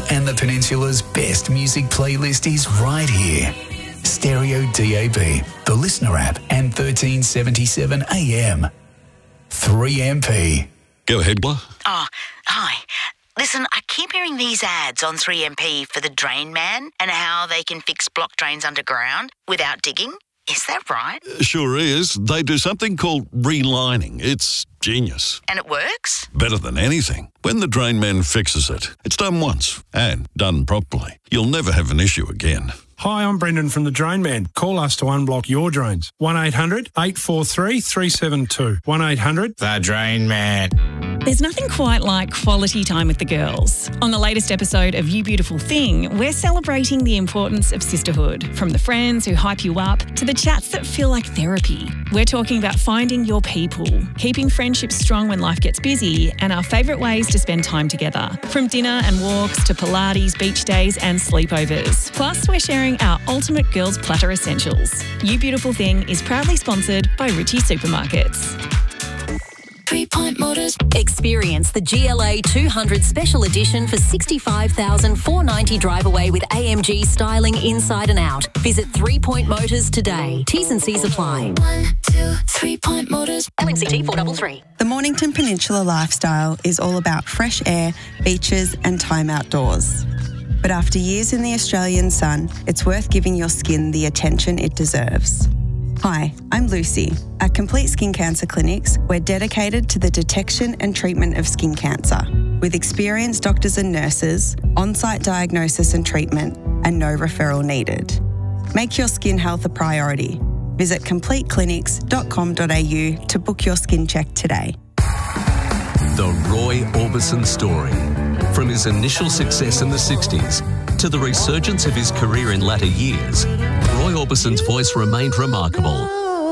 And the Peninsula's best music playlist is right here. Stereo DAB, the Listener app, and 1377 AM. 3MP. Go ahead, Blah. Oh, hi. Listen, I keep hearing these ads on 3MP for the Drain Man and how they can fix blocked drains underground without digging. Is that right? Sure is. They do something called relining. It's genius. And it works? Better than anything. When the Drain Man fixes it, it's done once and done properly. You'll never have an issue again. Hi, I'm Brendan from the Drain Man. Call us to unblock your drains. 1800 843 372. 1800 The Drain Man. There's nothing quite like quality time with the girls. On the latest episode of You Beautiful Thing, we're celebrating the importance of sisterhood. From the friends who hype you up to the chats that feel like therapy. We're talking about finding your people, keeping friendships strong when life gets busy, and our favourite ways to spend time together. From dinner and walks to Pilates, beach days and sleepovers. Plus, we're sharing our ultimate girls platter essentials. You Beautiful Thing is proudly sponsored by Ritchie Supermarkets. 3 Point Motors. Experience the GLA 200 Special Edition for $65,490 drive away with AMG styling inside and out. Visit 3 Point Motors today. T's and C's apply. 1, 2, 3 Point Motors. LMCT 433. The Mornington Peninsula lifestyle is all about fresh air, beaches and time outdoors. But after years in the Australian sun, it's worth giving your skin the attention it deserves. Hi, I'm Lucy. At Complete Skin Cancer Clinics, we're dedicated to the detection and treatment of skin cancer, with experienced doctors and nurses, on-site diagnosis and treatment, and no referral needed. Make your skin health a priority. Visit completeclinics.com.au to book your skin check today. The Roy Orbison story. From his initial success in the 60s to the resurgence of his career in latter years, Roy Orbison's voice remained remarkable.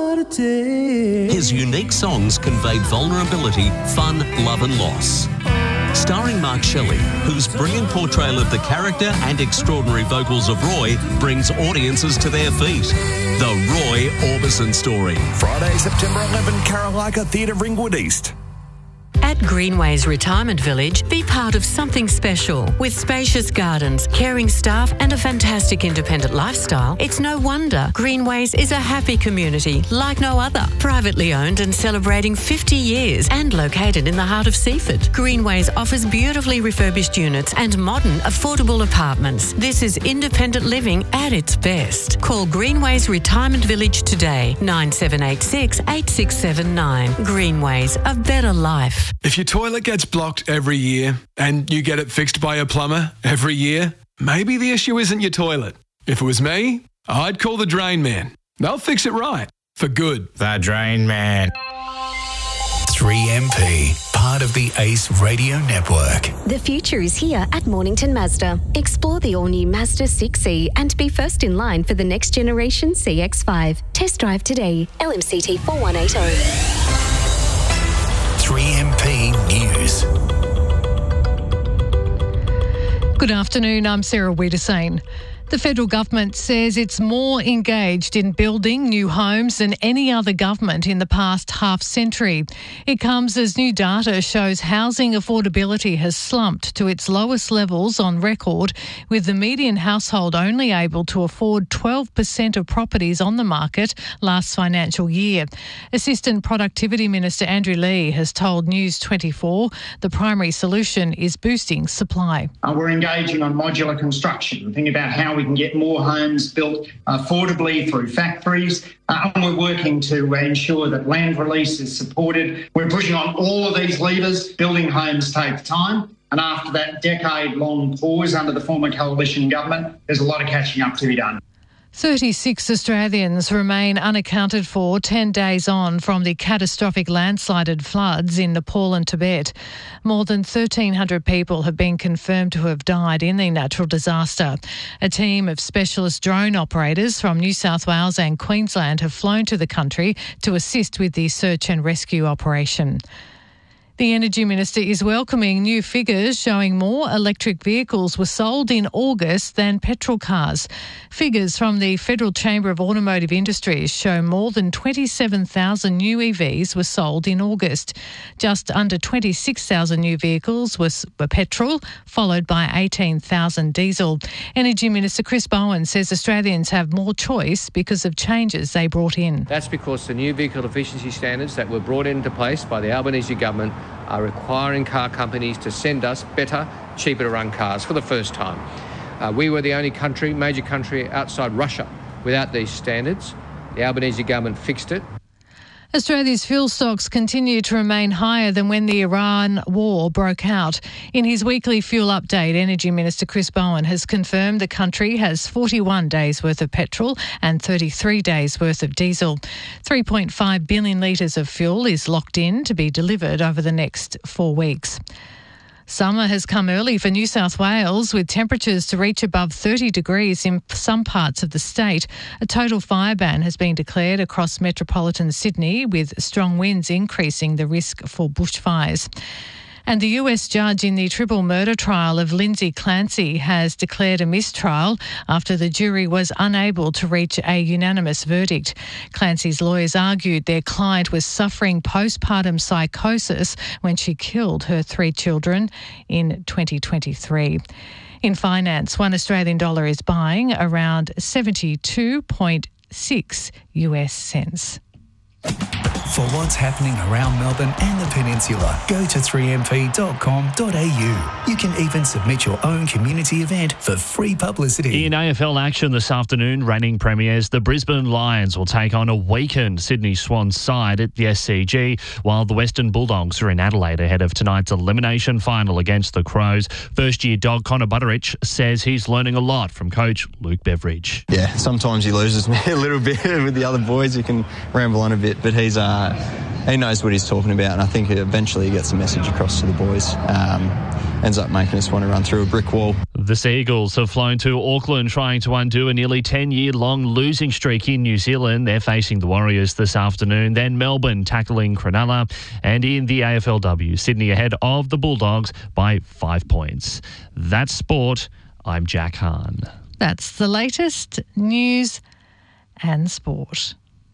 His unique songs conveyed vulnerability, fun, love and loss. Starring Mark Shelley, whose brilliant portrayal of the character and extraordinary vocals of Roy brings audiences to their feet. The Roy Orbison story. Friday, September 11, Carolina Theatre, Ringwood East. At Greenways Retirement Village, be part of something special. With spacious gardens, caring staff and a fantastic independent lifestyle, it's no wonder Greenways is a happy community like no other. Privately owned and celebrating 50 years and located in the heart of Seaford. Greenways offers beautifully refurbished units and modern, affordable apartments. This is independent living at its best. Call Greenways Retirement Village today, 9786 8679. Greenways, a better life. If your toilet gets blocked every year and you get it fixed by a plumber every year, maybe the issue isn't your toilet. If it was me, I'd call the Drain Man. They'll fix it right. For good. The Drain Man. 3MP, part of the ACE Radio Network. The future is here at Mornington Mazda. Explore the all-new Mazda 6e and be first in line for the next generation CX-5. Test drive today. LMCT 4180. 3MP News. Good afternoon, I'm Sarah Wiedersane. The federal government says it's more engaged in building new homes than any other government in the past half-century. It comes as new data shows housing affordability has slumped to its lowest levels on record, with the median household only able to afford 12% of properties on the market last financial year. Assistant Productivity Minister Andrew Lee has told News 24 the primary solution is boosting supply. We're engaging on modular construction, thinking about how we can get more homes built affordably through factories. And we're working to ensure that land release is supported. We're pushing on all of these levers. Building homes takes time. And after that decade-long pause under the former coalition government, there's a lot of catching up to be done. 36 Australians remain unaccounted for 10 days on from the catastrophic landslide floods in Nepal and Tibet. More than 1,300 people have been confirmed to have died in the natural disaster. A team of specialist drone operators from New South Wales and Queensland have flown to the country to assist with the search and rescue operation. The Energy Minister is welcoming new figures showing more electric vehicles were sold in August than petrol cars. Figures from the Federal Chamber of Automotive Industries show more than 27,000 new EVs were sold in August. Just under 26,000 new vehicles were petrol, followed by 18,000 diesel. Energy Minister Chris Bowen says Australians have more choice because of changes they brought in. That's because the new vehicle efficiency standards that were brought into place by the Albanese government are requiring car companies to send us better, cheaper to run cars for the first time. We were the only major country outside Russia without these standards. The Albanese government fixed it. Australia's fuel stocks continue to remain higher than when the Iran war broke out. In his weekly fuel update, Energy Minister Chris Bowen has confirmed the country has 41 days' worth of petrol and 33 days' worth of diesel. 3.5 billion litres of fuel is locked in to be delivered over the next 4 weeks. Summer has come early for New South Wales, with temperatures to reach above 30 degrees in some parts of the state. A total fire ban has been declared across metropolitan Sydney, with strong winds increasing the risk for bushfires. And the US judge in the triple murder trial of Lindsay Clancy has declared a mistrial after the jury was unable to reach a unanimous verdict. Clancy's lawyers argued their client was suffering postpartum psychosis when she killed her 3 children in 2023. In finance, one Australian dollar is buying around 72.6 US cents. For what's happening around Melbourne and the Peninsula, go to 3mp.com.au. You can even submit your own community event for free publicity. In AFL action this afternoon, reigning premiers, the Brisbane Lions will take on a weakened Sydney Swans side at the SCG, while the Western Bulldogs are in Adelaide ahead of tonight's elimination final against the Crows. First-year dog Connor Butteridge says he's learning a lot from coach Luke Beveridge. Yeah, sometimes he loses me a little bit with the other boys. He can ramble on a bit, but he knows what he's talking about, and I think eventually he gets the message across to the boys. Ends up making us want to run through a brick wall. The Seagulls have flown to Auckland trying to undo a nearly 10-year-long losing streak in New Zealand. They're facing the Warriors this afternoon. Then Melbourne tackling Cronulla. And in the AFLW, Sydney ahead of the Bulldogs by 5 points. That's sport. I'm Jack Hahn. That's the latest news and sport.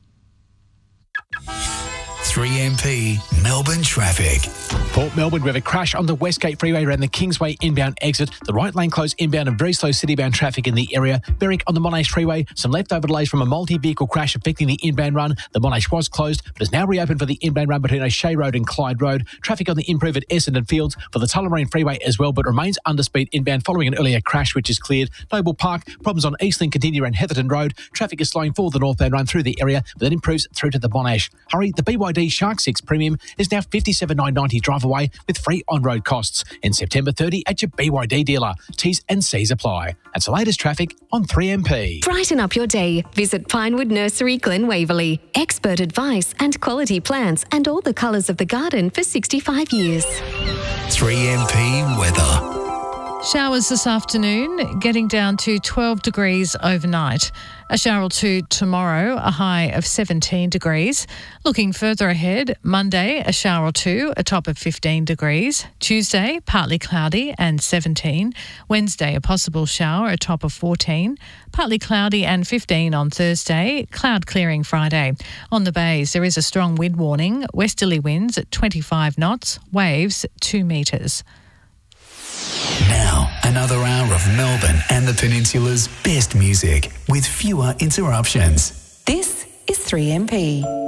3MP Melbourne traffic. Port Melbourne, we have a crash on the Westgate Freeway around the Kingsway inbound exit. The right lane closed inbound and very slow city-bound traffic in the area. Berwick on the Monash Freeway, some leftover delays from a multi-vehicle crash affecting the inbound run. The Monash was closed, but is now reopened for the inbound run between O'Shea Road and Clyde Road. Traffic on the improve at Essendon Fields for the Tullamarine Freeway as well, but remains under speed inbound following an earlier crash, which is cleared. Noble Park, problems on Eastlink continue around Heatherton Road. Traffic is slowing for the northbound run through the area, but then improves through to the Monash. Hurry, the BYD Shark 6 Premium is now $57,990 drive away with free on-road costs in September 30 at your BYD dealer. T's and C's apply. That's the latest traffic on 3MP. Brighten up your day. Visit Pinewood Nursery, Glen Waverley. Expert advice and quality plants and all the colours of the garden for 65 years. 3MP weather. Showers this afternoon, getting down to 12 degrees overnight. A shower or two tomorrow, a high of 17 degrees. Looking further ahead, Monday, a shower or two, a top of 15 degrees. Tuesday, partly cloudy and 17. Wednesday, a possible shower, a top of 14. Partly cloudy and 15 on Thursday. Cloud clearing Friday. On the bays, there is a strong wind warning. Westerly winds at 25 knots. Waves 2 metres. Now, another hour of Melbourne and the Peninsula's best music with fewer interruptions. This is 3MP.